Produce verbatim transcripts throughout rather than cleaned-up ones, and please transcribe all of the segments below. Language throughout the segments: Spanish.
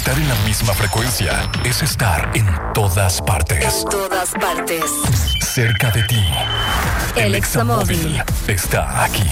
Estar en la misma frecuencia es estar en todas partes. En todas partes. Cerca de ti. El Examóvil está aquí.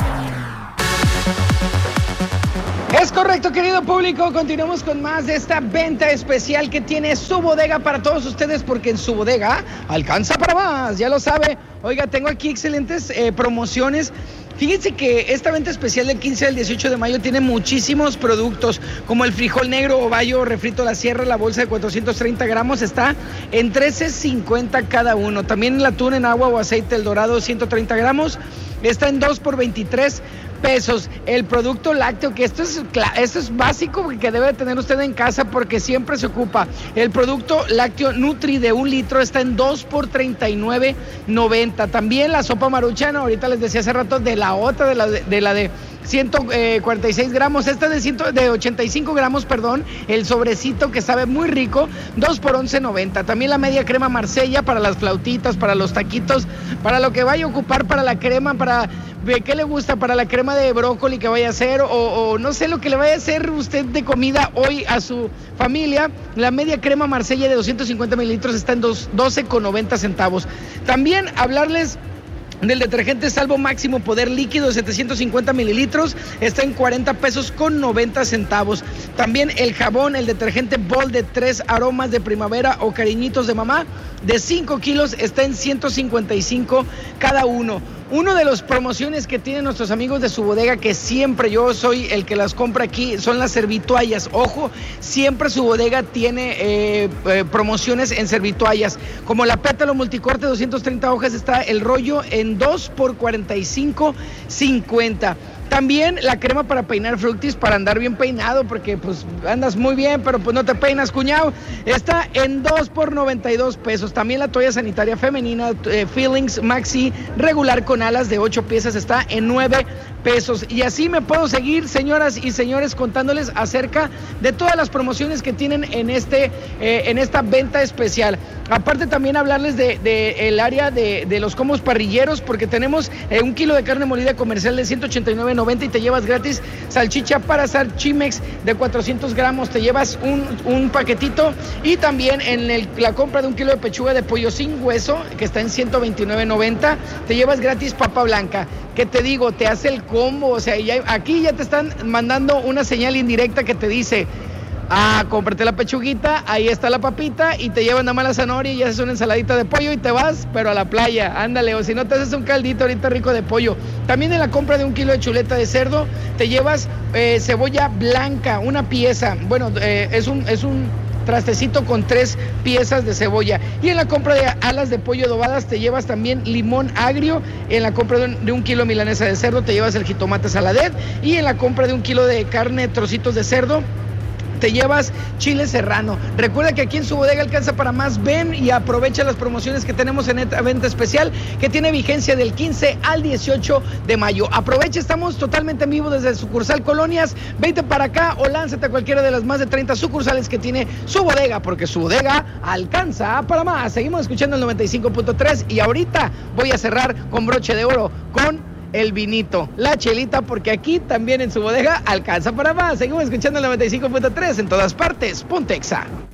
Es correcto, querido público. Continuamos con más de esta venta especial que tiene Su Bodega para todos ustedes, porque en Su Bodega alcanza para más, ya lo sabe. Oiga, tengo aquí excelentes eh, promociones. Fíjense que esta venta especial del quince al dieciocho de mayo tiene muchísimos productos, como el frijol negro o bayo refrito a la sierra, la bolsa de cuatrocientos treinta gramos está en trece cincuenta cada uno. También el atún en agua o aceite El Dorado, ciento treinta gramos, está en dos por veintitrés pesos. El producto lácteo, que esto es, esto es básico que debe tener usted en casa porque siempre se ocupa. El producto lácteo Nutri de un litro está en dos por treinta y nueve noventa. También la sopa Maruchan, ahorita les decía hace rato de la otra, de la de, de, la de ciento cuarenta y seis gramos, esta de, cien, de ochenta y cinco gramos, perdón, el sobrecito que sabe muy rico, dos por once noventa. También la media crema Marsella para las flautitas, para los taquitos, para lo que vaya a ocupar, para la crema, para qué le gusta, para la crema de brócoli que vaya a hacer, o, o no sé lo que le vaya a hacer usted de comida hoy a su familia. La media crema Marsella de doscientos cincuenta mililitros está en doce con noventa centavos. También hablarles del detergente Salvo Máximo Poder Líquido de setecientos cincuenta mililitros, está en cuarenta pesos con noventa centavos. También el jabón, el detergente Bol de tres aromas de primavera o cariñitos de mamá de cinco kilos, está en ciento cincuenta y cinco cada uno. Uno de las promociones que tienen nuestros amigos de Su Bodega, que siempre yo soy el que las compra aquí, son las servitoallas. Ojo, siempre Su Bodega tiene eh, eh, promociones en servitoallas. Como la pétalo multicorte, doscientas treinta hojas, está el rollo en dos por cuarenta y cinco cincuenta. También la crema para peinar Fructis, para andar bien peinado, porque pues andas muy bien, pero pues no te peinas, cuñado. Está en dos por noventa y dos pesos. También la toalla sanitaria femenina eh, Feelings Maxi regular con alas de ocho piezas está en nueve pesos. Y así me puedo seguir, señoras y señores, contándoles acerca de todas las promociones que tienen en este eh, en esta venta especial. Aparte también hablarles de, de el área de, de los combos parrilleros, porque tenemos eh, un kilo de carne molida comercial de ciento ochenta y nueve noventa y te llevas gratis salchicha para asar Chimex de cuatrocientos gramos, te llevas un, un paquetito. Y también en el, la compra de un kilo de pechuga de pollo sin hueso, que está en ciento veintinueve noventa, te llevas gratis papa blanca. ¿Qué te digo? Te hace el combo, o sea, ya, aquí ya te están mandando una señal indirecta que te dice: ah, cómprate la pechuguita, ahí está la papita, y te llevan nada más la zanahoria y haces una ensaladita de pollo y te vas, pero a la playa, ándale, o si no te haces un caldito ahorita rico de pollo. También en la compra de un kilo de chuleta de cerdo, te llevas eh, cebolla blanca, una pieza, bueno, eh, es un, es un trastecito con tres piezas de cebolla. Y en la compra de alas de pollo adobadas te llevas también limón agrio. En la compra de un, de un kilo milanesa de cerdo te llevas el jitomate saladet. Y en la compra de un kilo de carne, trocitos de cerdo, te llevas chile serrano. Recuerda que aquí en Su Bodega alcanza para más. Ven y aprovecha las promociones que tenemos en esta venta especial, que tiene vigencia del quince al dieciocho de mayo. Aprovecha, estamos totalmente en vivo desde sucursal Colonias. Vete para acá o lánzate a cualquiera de las más de treinta sucursales que tiene Su Bodega, porque Su Bodega alcanza para más. Seguimos escuchando el noventa y cinco punto tres y ahorita voy a cerrar con broche de oro con el vinito, la chelita, porque aquí también en Su Bodega alcanza para más. Seguimos escuchando el noventa y cinco punto tres en todas partes. Pontexa.